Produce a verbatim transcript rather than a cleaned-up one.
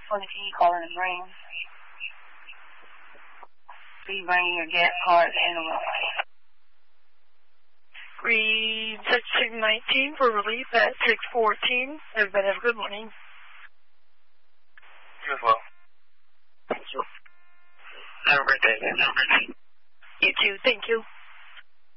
twenty calling the ring. Be bringing your gas card in the runway. Read section nineteen for relief at six fourteen. Everybody have a good morning. You as well. Thank you. Have a great day. Have a great day. You too. Thank you.